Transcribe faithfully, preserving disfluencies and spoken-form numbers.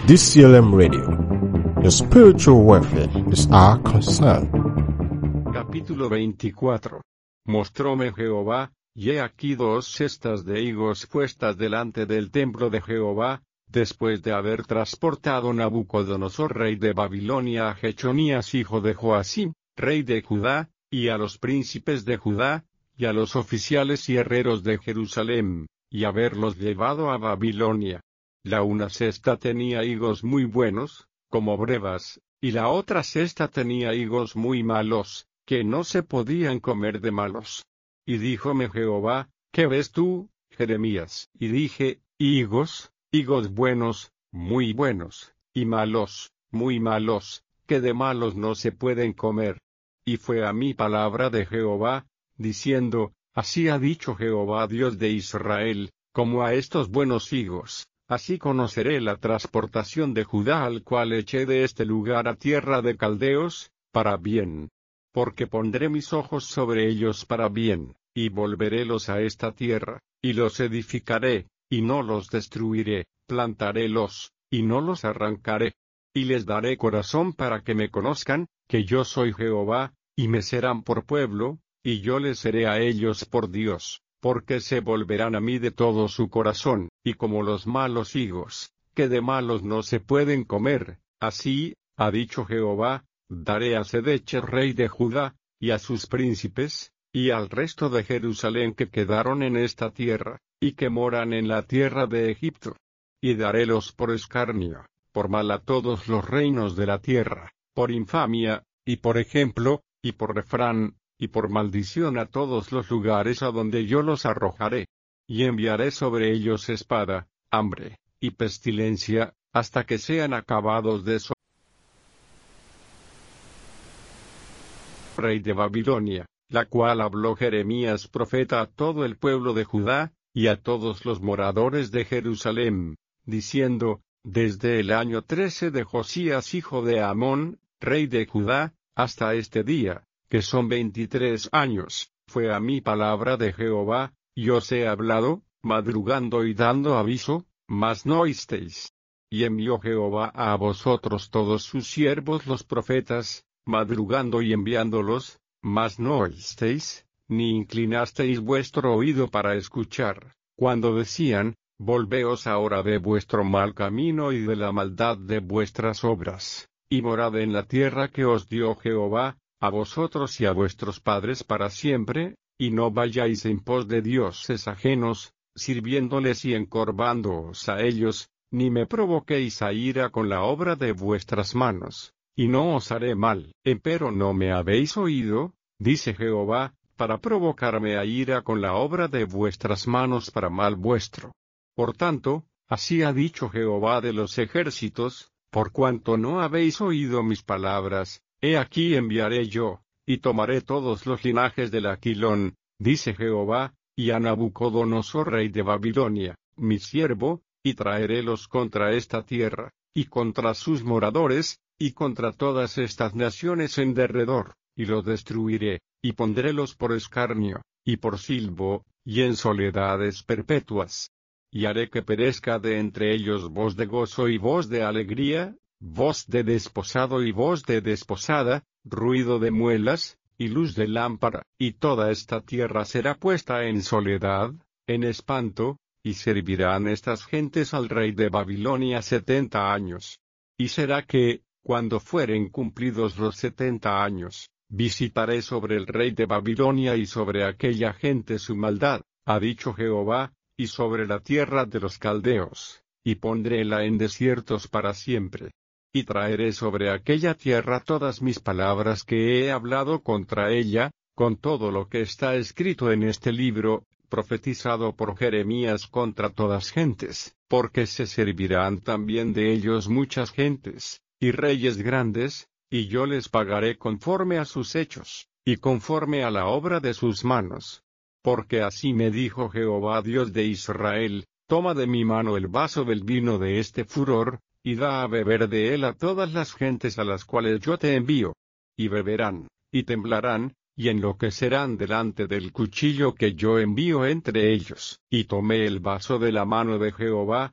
D C L M Radio. Your spiritual welfare is our concern. Capítulo veinticuatro. Mostróme Jehová, y he aquí dos cestas de higos puestas delante del templo de Jehová, después de haber transportado Nabucodonosor rey de Babilonia a Jechonías hijo de Joacim, rey de Judá, y a los príncipes de Judá, y a los oficiales y herreros de Jerusalén, y haberlos llevado a Babilonia. La una cesta tenía higos muy buenos, como brevas, y la otra cesta tenía higos muy malos, que no se podían comer de malos. Y díjome Jehová, ¿qué ves tú, Jeremías? Y dije, higos, higos buenos, muy buenos, y malos, muy malos, que de malos no se pueden comer. Y fue a mí palabra de Jehová, diciendo, así ha dicho Jehová Dios de Israel, como a estos buenos higos, así conoceré la transportación de Judá al cual eché de este lugar a tierra de caldeos, para bien. Porque pondré mis ojos sobre ellos para bien, y volverélos a esta tierra, y los edificaré, y no los destruiré, plantarélos, y no los arrancaré. Y les daré corazón para que me conozcan, que yo soy Jehová, y me serán por pueblo, y yo les seré a ellos por Dios, porque se volverán a mí de todo su corazón, y como los malos higos, que de malos no se pueden comer, así, ha dicho Jehová, daré a Sedeche rey de Judá, y a sus príncipes, y al resto de Jerusalén que quedaron en esta tierra, y que moran en la tierra de Egipto. Y darélos por escarnio, por mal a todos los reinos de la tierra, por infamia, y por ejemplo, y por refrán, y por maldición a todos los lugares a donde yo los arrojaré. Y enviaré sobre ellos espada, hambre, y pestilencia, hasta que sean acabados de so rey de Babilonia, la cual habló Jeremías profeta a todo el pueblo de Judá, y a todos los moradores de Jerusalén, diciendo, desde el año trece de Josías hijo de Amón, rey de Judá, hasta este día, que son veintitrés años, fue a mí palabra de Jehová, y os he hablado, madrugando y dando aviso, mas no oísteis. Y envió Jehová a vosotros todos sus siervos los profetas, madrugando y enviándolos, mas no oísteis, ni inclinasteis vuestro oído para escuchar, cuando decían, volveos ahora de vuestro mal camino y de la maldad de vuestras obras, y morad en la tierra que os dio Jehová, a vosotros y a vuestros padres para siempre, y no vayáis en pos de dioses ajenos, sirviéndoles y encorvándoos a ellos, ni me provoquéis a ira con la obra de vuestras manos, y no os haré mal. Empero no me habéis oído, dice Jehová, para provocarme a ira con la obra de vuestras manos para mal vuestro. Por tanto, así ha dicho Jehová de los ejércitos, por cuanto no habéis oído mis palabras, he aquí enviaré yo, y tomaré todos los linajes del Aquilón, dice Jehová, y a Nabucodonosor rey de Babilonia, mi siervo, y traerélos contra esta tierra, y contra sus moradores, y contra todas estas naciones en derredor, y los destruiré, y pondrélos por escarnio, y por silbo, y en soledades perpetuas. Y haré que perezca de entre ellos voz de gozo y voz de alegría, voz de desposado y voz de desposada, ruido de muelas, y luz de lámpara, y toda esta tierra será puesta en soledad, en espanto, y servirán estas gentes al rey de Babilonia setenta años. Y será que, cuando fueren cumplidos los setenta años, visitaré sobre el rey de Babilonia y sobre aquella gente su maldad, ha dicho Jehová, y sobre la tierra de los caldeos, y pondréla en desiertos para siempre. Y traeré sobre aquella tierra todas mis palabras que he hablado contra ella, con todo lo que está escrito en este libro, profetizado por Jeremías contra todas gentes, porque se servirán también de ellos muchas gentes, y reyes grandes, y yo les pagaré conforme a sus hechos, y conforme a la obra de sus manos. Porque así me dijo Jehová Dios de Israel, toma de mi mano el vaso del vino de este furor, y da a beber de él a todas las gentes a las cuales yo te envío. Y beberán, y temblarán, y enloquecerán delante del cuchillo que yo envío entre ellos. Y tomé el vaso de la mano de Jehová,